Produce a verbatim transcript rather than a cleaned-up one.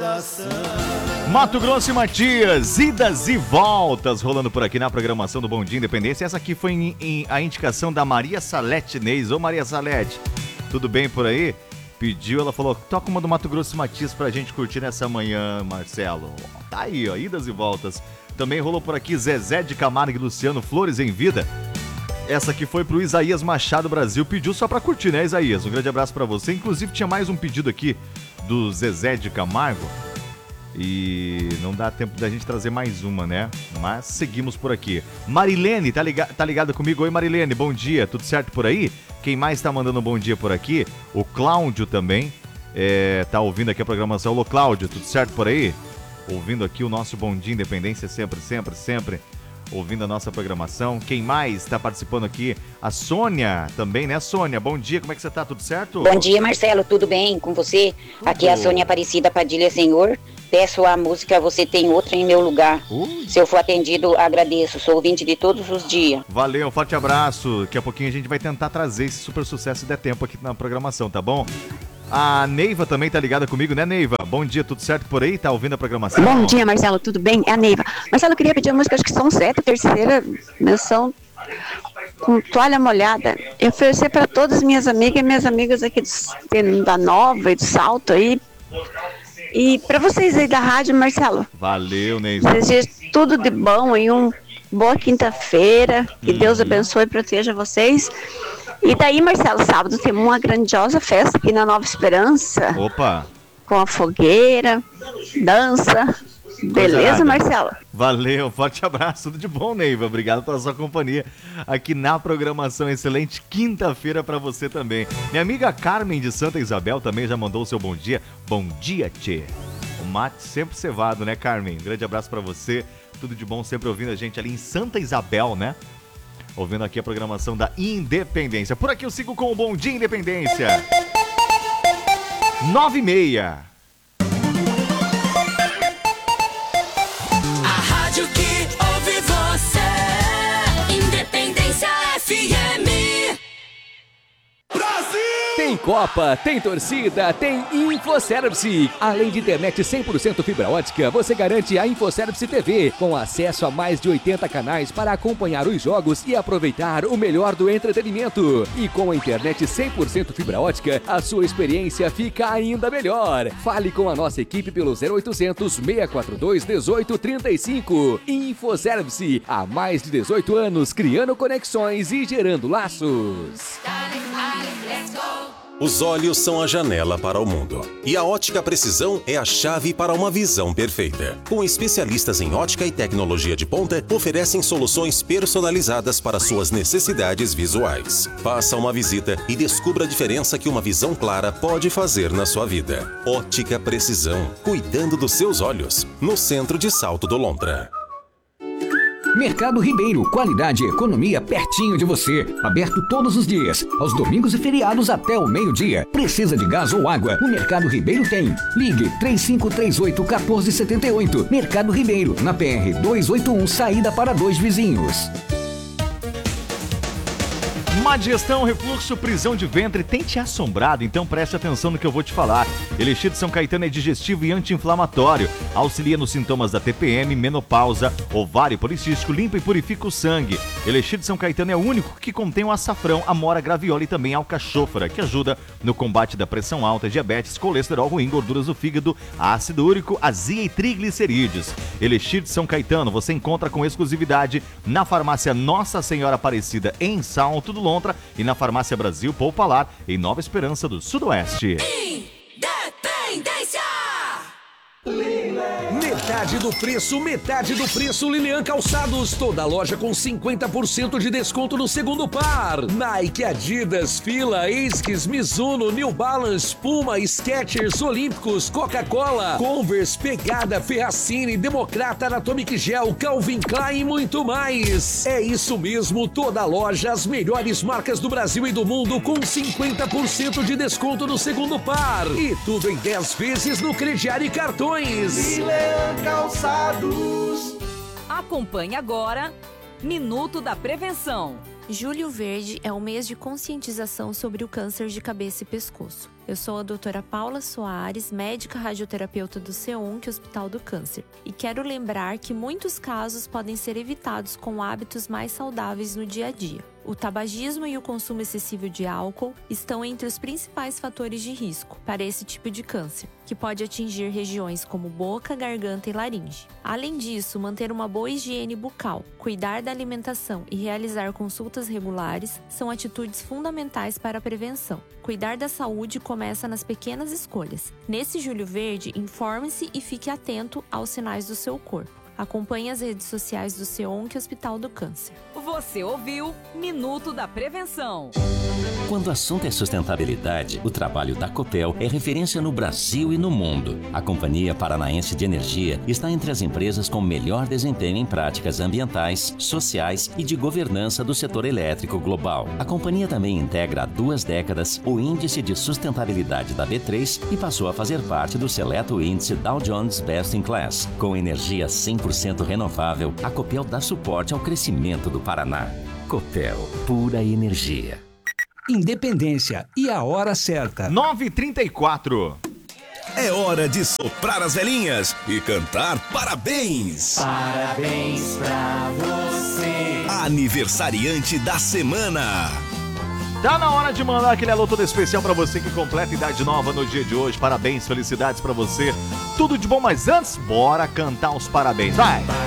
Mato Grosso e Matias, idas e voltas rolando por aqui na programação do Bom Dia Independência. Essa aqui foi em, em, a indicação da Maria Salete Neis. Ô Maria Salete, tudo bem por aí? Pediu, ela falou, toca uma do Mato Grosso e Matias pra gente curtir nessa manhã, Marcelo. Tá aí, ó, idas e voltas. Também rolou por aqui Zezé de Camargo e Luciano, Flores em Vida. Essa aqui foi pro Isaías Machado Brasil, pediu só pra curtir, né, Isaías? Um grande abraço pra você. Inclusive tinha mais um pedido aqui do Zezé de Camargo. E não dá tempo da gente trazer mais uma, né? Mas seguimos por aqui. Marilene, tá, liga... tá ligada comigo? Oi, Marilene, bom dia. Tudo certo por aí? Quem mais tá mandando um bom dia por aqui? O Cláudio também é... tá ouvindo aqui a programação. Alô, Cláudio, tudo certo por aí? Ouvindo aqui o nosso Bom Dia Independência sempre, sempre, sempre. Ouvindo a nossa programação. Quem mais tá participando aqui? A Sônia também, né, Sônia? Bom dia, como é que você tá? Tudo certo? Bom dia, Marcelo, tudo bem com você? Tudo. Aqui é a Sônia Aparecida Padilha Senhor. Peço a música Você Tem Outra em Meu Lugar. Uh. Se eu for atendido, agradeço. Sou ouvinte de todos os dias. Valeu, um forte abraço. Daqui a pouquinho a gente vai tentar trazer esse super sucesso se der tempo aqui na programação, tá bom? A Neiva também tá ligada comigo, né, Neiva? Bom dia, tudo certo por aí? Tá ouvindo a programação? Bom dia, Marcelo, tudo bem? É a Neiva. Marcelo, eu queria pedir a música, acho que são sete, terceira menção com Toalha Molhada. Eu oferecer para todas as minhas amigas e minhas amigas aqui do, da Nova e do Salto aí. E para vocês aí da rádio, Marcelo. Valeu, Neiva. Desejo tudo de bom e uma boa quinta-feira. Que hum. Deus abençoe e proteja vocês. E daí, Marcelo, sábado tem uma grandiosa festa aqui na Nova Esperança. Opa! Com a fogueira, dança. Beleza, Marcelo? Valeu, forte abraço, tudo de bom, Neiva. Obrigado pela sua companhia aqui na programação. Excelente quinta-feira pra você também. Minha amiga Carmen de Santa Isabel também já mandou o seu bom dia. Bom dia, tchê. O mate sempre cevado, né, Carmen? Um grande abraço pra você. Tudo de bom, sempre ouvindo a gente ali em Santa Isabel, né? Ouvindo aqui a programação da Independência. Por aqui eu sigo com o Bom Dia Independência. Nove e meia. A rádio que ouve você. Independência F M. Brasil! Tem Copa, tem torcida, tem InfoService. Além de internet cem por cento fibra ótica, você garante a InfoService T V, com acesso a mais de oitenta canais para acompanhar os jogos e aproveitar o melhor do entretenimento. E com a internet cem por cento fibra ótica, a sua experiência fica ainda melhor. Fale com a nossa equipe pelo zero oitocentos, seis quatro dois, um oito três cinco. InfoService, há mais de dezoito anos, criando conexões e gerando laços. Os olhos são a janela para o mundo. E a Ótica Precisão é a chave para uma visão perfeita. Com especialistas em ótica e tecnologia de ponta, oferecem soluções personalizadas para suas necessidades visuais. Faça uma visita e descubra a diferença que uma visão clara pode fazer na sua vida. Ótica Precisão, cuidando dos seus olhos. No centro de Salto do Lontra. Mercado Ribeiro, qualidade e economia pertinho de você. Aberto todos os dias, aos domingos e feriados até o meio-dia. Precisa de gás ou água? O Mercado Ribeiro tem. Ligue três cinco três oito, um quatro sete oito. Mercado Ribeiro, na P R duzentos e oitenta e um, saída para Dois Vizinhos. Má digestão, refluxo, prisão de ventre tem te assombrado? Então preste atenção no que eu vou te falar. Elixir de São Caetano é digestivo e anti-inflamatório. Auxilia nos sintomas da T P M, menopausa, ovário policístico, limpa e purifica o sangue. Elixir de São Caetano é o único que contém o açafrão, amora, graviola e também alcachofra, que ajuda no combate da pressão alta, diabetes, colesterol ruim, gorduras do fígado, ácido úrico, azia e triglicerídeos. Elixir de São Caetano você encontra com exclusividade na farmácia Nossa Senhora Aparecida, em Salto do Lontra, e na Farmácia Brasil Poupalar, em Nova Esperança do Sudoeste. Independência! Metade do preço, metade do preço Lilian Calçados. Toda loja com cinquenta por cento de desconto no segundo par. Nike, Adidas, Fila, Asics, Mizuno, New Balance, Puma, Skechers, Olímpicos, Coca-Cola, Converse, Pegada, Ferracini, Democrata, Anatomic Gel, Calvin Klein e muito mais. É isso mesmo, toda loja, as melhores marcas do Brasil e do mundo com cinquenta por cento de desconto no segundo par. E tudo em dez vezes no crediário e cartões. Lilian Calçados. Acompanhe agora Minuto da Prevenção. Julho Verde é o mês de conscientização sobre o câncer de cabeça e pescoço. Eu sou a doutora Paula Soares, médica radioterapeuta do SEONC Hospital do Câncer. E quero lembrar que muitos casos podem ser evitados com hábitos mais saudáveis no dia a dia. O tabagismo e o consumo excessivo de álcool estão entre os principais fatores de risco para esse tipo de câncer, que pode atingir regiões como boca, garganta e laringe. Além disso, manter uma boa higiene bucal, cuidar da alimentação e realizar consultas regulares são atitudes fundamentais para a prevenção. Cuidar da saúde começa nas pequenas escolhas. Nesse Julho Verde, informe-se e fique atento aos sinais do seu corpo. Acompanhe as redes sociais do SEONC Hospital do Câncer. Você ouviu Minuto da Prevenção. Quando o assunto é sustentabilidade, o trabalho da Copel é referência no Brasil e no mundo. A Companhia Paranaense de Energia está entre as empresas com melhor desempenho em práticas ambientais, sociais e de governança do setor elétrico global. A companhia também integra há duas décadas o Índice de Sustentabilidade da B três e passou a fazer parte do seleto índice Dow Jones Best in Class. Com energia cem por cento renovável, a Copel dá suporte ao crescimento do Paraná. Copel, pura energia. Independência e a hora certa. nove e trinta e quatro. É hora de soprar as velhinhas e cantar parabéns. Parabéns pra você. Aniversariante da semana. Tá na hora de mandar aquele alô todo especial pra você que completa idade nova no dia de hoje. Parabéns, felicidades pra você. Tudo de bom, mas antes, bora cantar os parabéns. Vai!